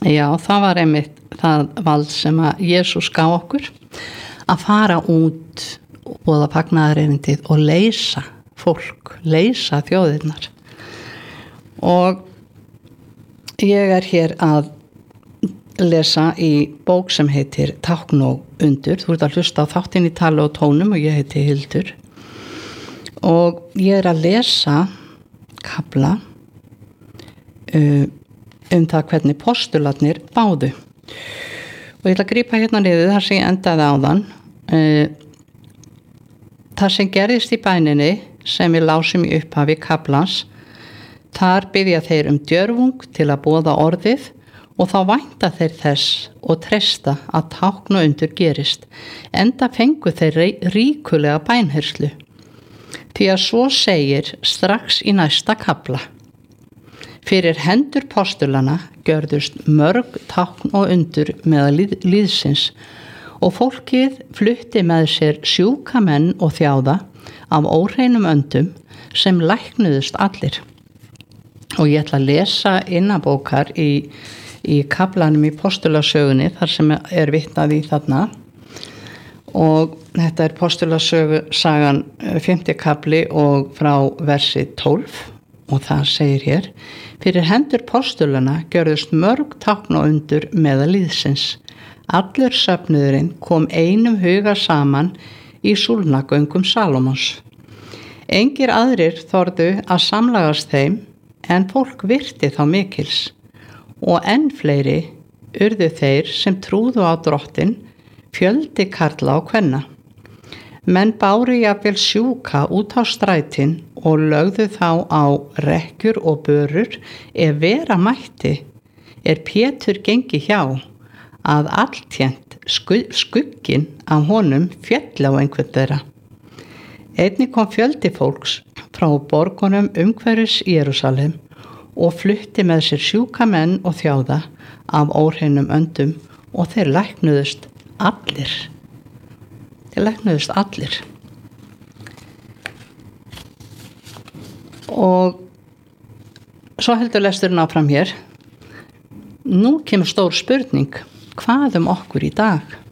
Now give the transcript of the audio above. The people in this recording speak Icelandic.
Já, það var einmitt það vald sem að Jesús gaf okkur að fara út og það fagnaðarerindið og leysa fólk, leysa þjóðirnar. Og ég er hér að lesa í bók sem heitir Tákn og undur. Þú ert að hlusta á þáttinn í tali og tónum og ég heiti Hildur. Og ég er að lesa kafla það hvernig postularnir báðu. Og ég ætla að grípa hérna niður þar sem ég endaði áðan. Það sem gerðist í bæninni sem við lásum í upphafi kaflans, þar biðja þeir djörfung til að boða orðið og þá vænta þeir þess og treysta að tákn og undur gerist, enda fengu þeir ríkulega bænherslu. Því að svo segir strax í næsta kafla. Fyrir hendur postulana gjörðust mörg tákn og undur meðal líðsins og fólkið flutti með sér sjúka menn og þjáða af óhreinum öndum sem læknuðust allir. Og ég ætla að lesa innabókar í kaflanum í postulasögunni þar sem vitnað í þarna. Og þetta er postulasögusagan 5. kafli og frá versi 12 og það segir hér: Fyrir hendur postulana gjörðust mörg tákn og undur meðal líðsins. Allur söfnuðurinn kom einum huga saman í súlnagöngum Salómons. Engir aðrir þorðu að samlagast þeim en fólk virti þá mikils og enn fleiri urðu þeir sem trúðu á Drottinn, fjöldi karla og kvenna. Menn báru jafnvel sjúka út á strætin og lögðu þá á rekkjur og börur ef vera mætti Pétur gengi hjá að alltént skugginn af honum féll á einhvern þeirra. Einnig kom fjöldi fólks frá borgunum umhverfis Jerúsalem og flutti með sér sjúka menn og þjáða af óhreinum öndum og þeir læknuðust allir. Og svo heldur lesturinn áfram hér. Nú kemur stór spurning: hvað okkur í dag?